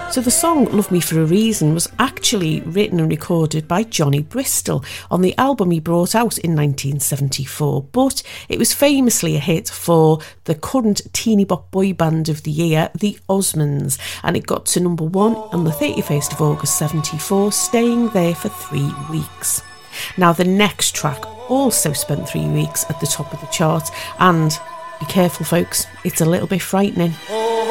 So the song Love Me For A Reason was actually written and recorded by Johnny Bristol on the album he brought out in 1974, but it was famously a hit for the current teeny bop boy band of the year, the Osmonds, and it got to number 1 on the 31st of August 74, staying there for 3 weeks. Now the next track also spent 3 weeks at the top of the chart, and be careful folks, it's a little bit frightening.